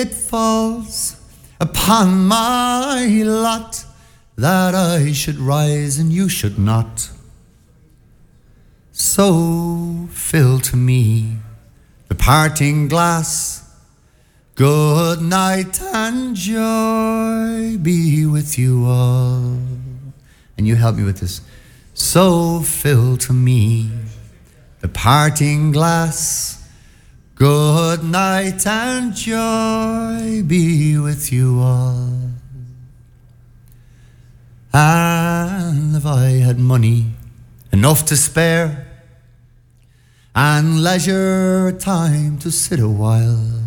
It falls upon my lot that I should rise and you should not. So fill to me the parting glass. Good night and joy be with you all. And you help me with this. So fill to me the parting glass. Good night and joy be with you all. And if I had money enough to spare, and leisure time to sit a while,